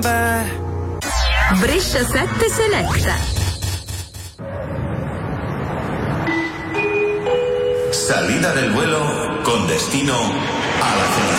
Brescia 7 Seletta. Salida del vuelo con destino a la Felicidad.